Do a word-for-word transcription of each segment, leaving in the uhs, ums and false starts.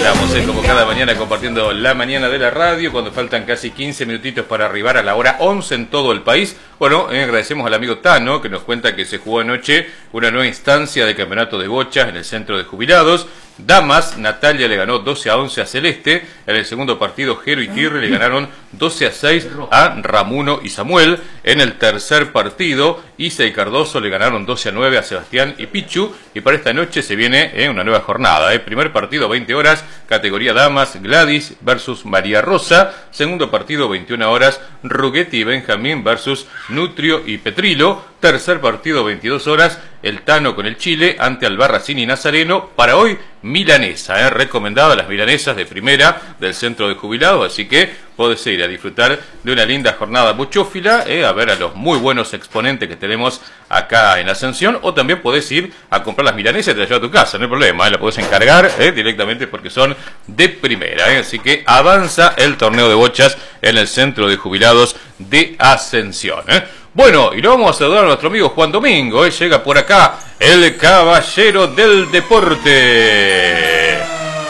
estamos, ¿eh? Como cada mañana compartiendo la mañana de la radio, cuando faltan casi quince minutitos para arribar a la hora once en todo el país. Bueno, eh, agradecemos al amigo Tano, que nos cuenta que se jugó anoche una nueva instancia de campeonato de bochas en el centro de jubilados. Damas, Natalia le ganó doce a once a Celeste. En el segundo partido, Jero y Tirre le ganaron doce a seis a Ramuno y Samuel. En el tercer partido, Isa y Cardoso le ganaron doce a nueve a Sebastián y Pichu. Y para esta noche se viene eh, una nueva jornada. Eh. Primer partido, veinte horas, categoría Damas, Gladys versus María Rosa. Segundo partido, veintiuna horas, Rugetti y Benjamín versus Nutrio y Petrilo. Tercer partido, veintidós horas, el Tano con el Chile ante Albarracín y Nazareno. Para hoy, milanesa, eh, recomendada las milanesas de primera del centro de jubilados, así que podés ir a disfrutar de una linda jornada buchófila, eh, a ver a los muy buenos exponentes que tenemos acá en Ascensión, o también podés ir a comprar las milanesas y te las llevas a tu casa, no hay problema, eh, la podés encargar eh, directamente porque son de primera, eh, así que avanza el torneo de bochas en el centro de jubilados de Ascensión. Eh. Bueno, y lo vamos a saludar a nuestro amigo Juan Domingo, eh, llega por acá el caballero del deporte.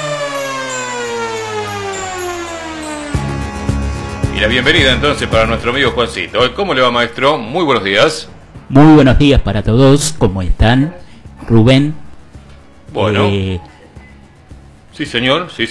Y la bienvenida entonces para nuestro amigo Juancito. ¿Cómo le va, maestro? Muy buenos días. Muy buenos días para todos. ¿Cómo están? Rubén. Bueno. Eh, sí, señor. Sí,